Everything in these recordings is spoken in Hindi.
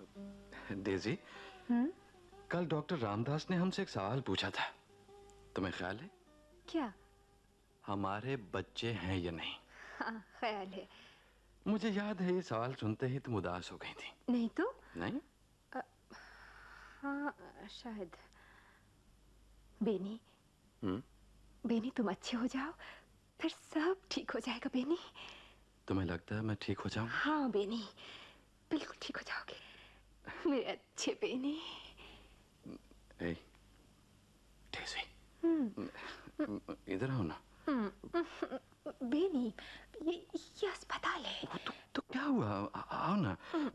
डेजी, कल डॉक्टर रामदास ने हमसे एक सवाल पूछा था, तुम्हें ख्याल है? क्या? हमारे बच्चे हैं या नहीं? हाँ, ख्याल है। मुझे याद है ये सवाल सुनते ही तुम उदास हो गई थी। नहीं तो? नहीं? हाँ शायद। बेनी, बेनी तुम अच्छे हो जाओ, फिर सब ठीक हो जाएगा बेनी। तुम्हें लगता है मैं ठीक हो जाऊं? हाँ बेनी, बिल्कुल ठीक हो जाओगे मेरे अच्छे बेनी। डेज़ी, इधर आओ ना। बेनी, ये अस्पताल है। तो क्या हुआ? आओ ना।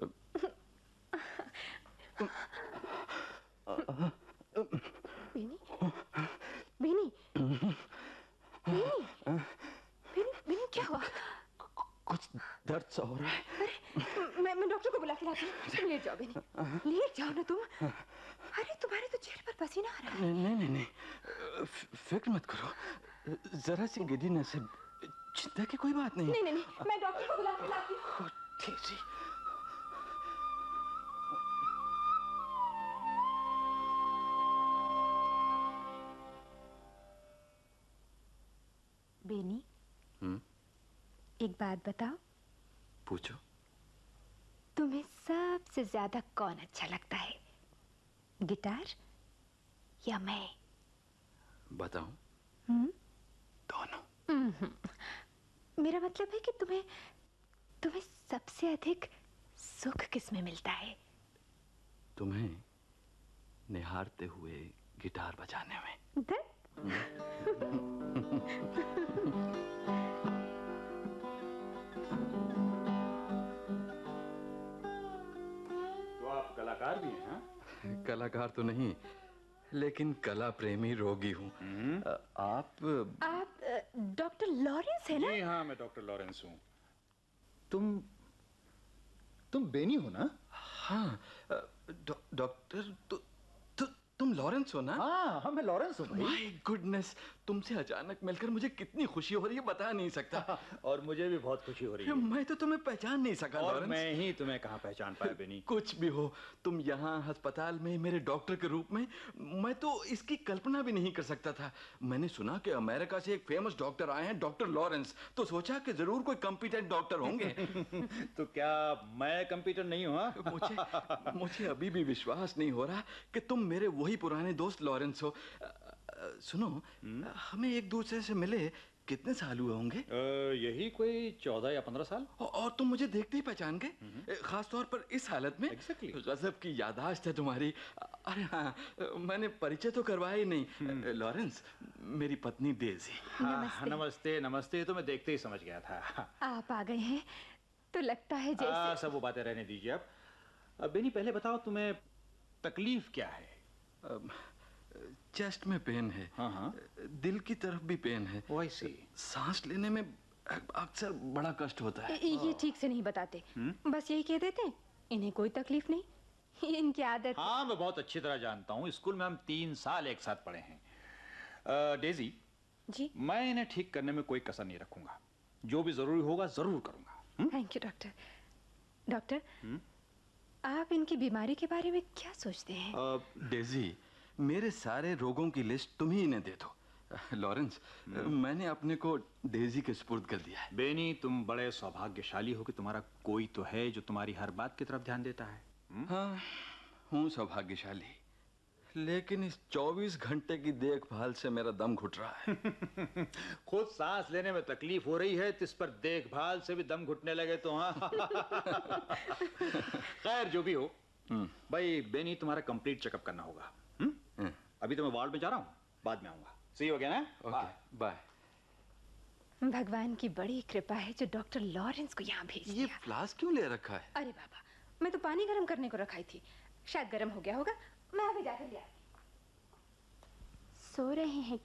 बेनी, बेनी, बेनी, बेनी, बेनी क्या हुआ? कुछ दर्द सा हो रहा है। अरे मैं डॉक्टर को बुला के लाती हूँ। तुम लेट जाओ बेनी, लेट जाओ ना तुम। अरे तुम्हारे तो चेहरे पर पसीना आ रहा है। नहीं, फिक्र मत करो, जरा सी गिddiness है, चिंता की कोई बात नहीं। नहीं, मैं डॉक्टर को बुला के लाती हूँ। डेज़ी, बेनी, एक बात बताओ। पूछो। तुम्हें सबसे ज्यादा कौन अच्छा लगता है, गिटार या मैं? बताऊं? दोनों। मेरा मतलब है कि तुम्हें सबसे अधिक सुख किसमें मिलता है? तुम्हें निहारते हुए गिटार बजाने में। तो आप कलाकार भी हैं? हाँ? कलाकार तो नहीं, लेकिन कला प्रेमी रोगी हूँ। आप डॉक्टर लॉरेंस है ना? जी हाँ, मैं डॉक्टर लॉरेंस हूँ। तुम बेनी हो ना? हाँ, डॉक्टर तुम लॉरेंस हो ना? हाँ, मैं लॉरेंस हूँ भाई। माय गुडनेस, तुमसे अचानक मिलकर मुझे कितनी खुशी हो रही है, बता नहीं सकता। और मुझे भी बहुत खुशी हो रही है। मैं तो तुम्हें पहचान नहीं सका और लॉरेंस। मैं ही तुम्हें कहाँ पहचान पाया बेनी। कुछ भी हो, तुम यहाँ अस्पताल में मेरे डॉक्टर के रूप में, मैं तो इसकी कल्पना भी नहीं कर सकता था। मैंने सुना कि अमेरिका से एक फेमस डॉक्टर आए हैं, डॉक्टर लॉरेंस, तो सोचा कि जरूर कोई कॉम्पिटेंट डॉक्टर होंगे। तो क्या मैं कंप्यूटर नहीं हूँ? मुझे अभी भी विश्वास नहीं हो रहा कि तुम मेरे वही पुराने दोस्त लॉरेंस हो। सुनो, हमें एक दूसरे से मिले कितने साल हुए होंगे? यही कोई 14 या 15 साल। और तुम मुझे देखते ही पहचान गए, खास तौर पर इस हालत में। Exactly. गजब की याददाश्त है तुम्हारी। अरे हाँ, मैंने परिचय तो करवाया ही नहीं। लॉरेंस, मेरी पत्नी डेज़ी। हाँ, नमस्ते। नमस्ते, तो मैं देखते ही समझ गया था। आप आ गए हैं तो लगता है जैसे। सब वो बातें रहने दीजिए अब बेनी, पहले बताओ तुम्हें तकलीफ क्या है? चेस्ट में पेन है। हाँ। दिल की तरफ भी पेन है। सांस लेने में अक्सर बड़ा कष्ट होता है। ये ठीक से नहीं बताते, बस यही कह देते इन्हें कोई तकलीफ नहीं, इनकी आदत। हाँ, मैं बहुत अच्छी तरह जानता हूँ, स्कूल में हम 3 साल एक साथ पढ़े हैं। डेज़ी जी, मैं इन्हें ठीक करने में कोई कसर नहीं रखूंगा, जो भी जरूरी होगा जरूर करूंगा। Thank you doctor. आप इनकी बीमारी के बारे में क्या सोचते हैं? डेज़ी, मेरे सारे रोगों की लिस्ट तुम ही इन्हें दे दो। लॉरेंस, मैंने अपने को डेज़ी के सुपुर्द कर दिया है। बेनी, तुम बड़े सौभाग्यशाली हो कि तुम्हारा कोई तो है जो तुम्हारी हर बात की तरफ ध्यान देता है। हाँ, हूँ सौभाग्यशाली, लेकिन इस 24 घंटे की देखभाल से मेरा दम घुट रहा है। खुद सांस लेने में तकलीफ हो रही है, तो इस पर देखभाल से भी दम घुटने लगे तो हाँ। खैर, जो भी हो भाई, बेनी तुम्हारा कंप्लीट चेकअप करना होगा। अभी तो मैं वार्ड में जा रहा हूँ, बाद में आऊंगा। सी यू अगेन। Okay, bye. भगवान की बड़ी कृपा है जो डॉक्टर लॉरेंस को यहाँ भेज दिया। ये फ्लास्क क्यों ले रखा है? अरे बाबा, मैं तो पानी गर्म करने को रखाई थी, शायद गर्म हो गया होगा, मैं अभी जाकर ले आती। सो रहे हैं